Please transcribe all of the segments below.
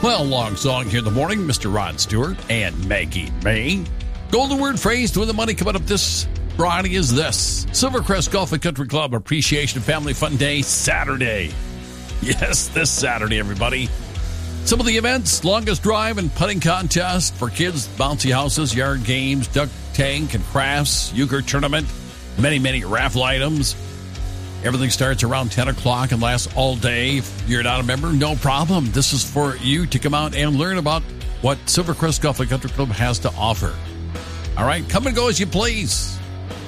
Well, long song here in the morning, Mr. Ron Stewart and Maggie May. Golden word phrase to win the money coming up this Friday is this. Silvercrest Golf and Country Club Appreciation Family Fun Day, Saturday. Yes, this Saturday, everybody. Some of the events, longest drive and putting contest for kids, bouncy houses, yard games, duck tank and crafts, euchre tournament, many raffle items. Everything starts around 10 o'clock and lasts all day. If you're not a member, no problem. This is for you to come out and learn about what Silvercrest Golf and Country Club has to offer. All right, come and go as you please.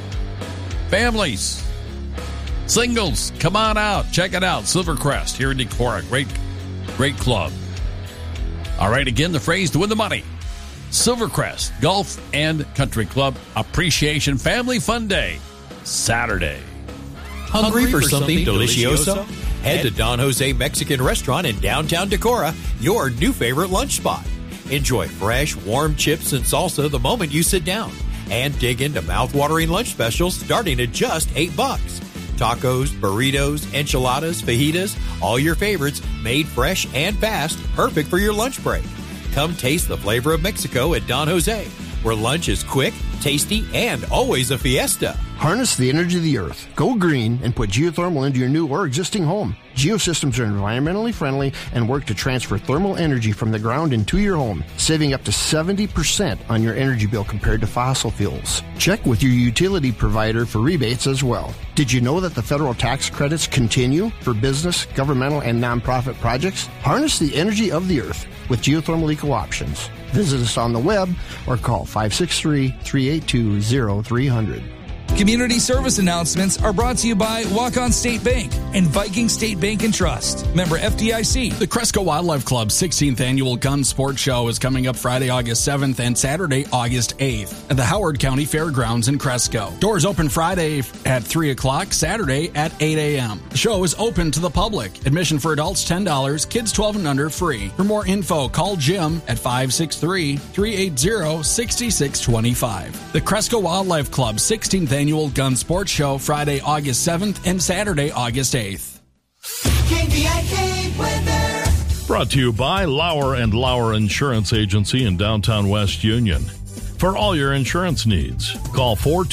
Families, singles, come on out. Check it out. Silvercrest here in Decorah. Great club. All right, again, the phrase to win the money. Silvercrest Golf and Country Club Appreciation Family Fun Day, Saturday. Hungry for something delicioso? Head to Don Jose Mexican Restaurant in downtown Decorah, your new favorite lunch spot. Enjoy fresh, warm chips and salsa the moment you sit down. And dig into mouth-watering lunch specials starting at just $8. Tacos, burritos, enchiladas, fajitas, all your favorites made fresh and fast, perfect for your lunch break. Come taste the flavor of Mexico at Don Jose, where lunch is quick, tasty, and always a fiesta. Harness the energy of the earth. Go green and put geothermal into your new or existing home. Geosystems are environmentally friendly and work to transfer thermal energy from the ground into your home, saving up to 70% on your energy bill compared to fossil fuels. Check with your utility provider for rebates as well. Did you know that the federal tax credits continue for business, governmental, and nonprofit projects? Harness the energy of the earth with geothermal eco options. Visit us on the web or call 563-382-0300. Community service announcements are brought to you by Walk-On State Bank and Viking State Bank and Trust. Member FDIC. The Cresco Wildlife Club's 16th Annual Gun Sports Show is coming up Friday, August 7th and Saturday, August 8th at the Howard County Fairgrounds in Cresco. Doors open Friday at 3 o'clock, Saturday at 8 a.m. The show is open to the public. Admission for adults $10, kids 12 and under free. For more info, call Jim at 563-380-6625. The Cresco Wildlife Club's 16th Annual Gun Sports Show, Friday, August 7th and Saturday, August 8th. KVIK weather. Brought to you by Lauer & Lauer Insurance Agency in downtown West Union. For all your insurance needs, call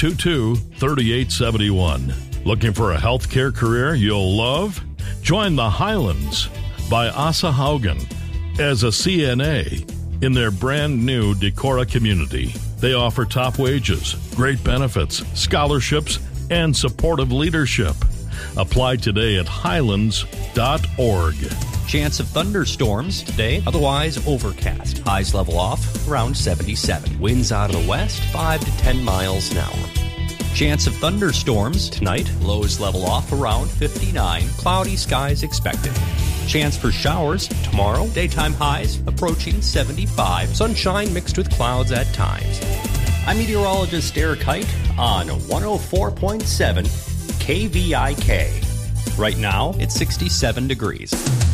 422-3871. Looking for a healthcare career you'll love? Join the Highlands by Asa Haugen as a CNA in their brand new Decorah community. They offer top wages, great benefits, scholarships, and supportive leadership. Apply today at highlands.org. Chance of thunderstorms today, otherwise overcast. Highs level off around 77. Winds out of the west 5 to 10 miles an hour. Chance of thunderstorms tonight, lows level off around 59. Cloudy skies expected. Chance for showers tomorrow, daytime highs approaching 75. Sunshine mixed with clouds at times. I'm meteorologist Eric Height on 104.7 KVIK. Right now, it's 67 degrees.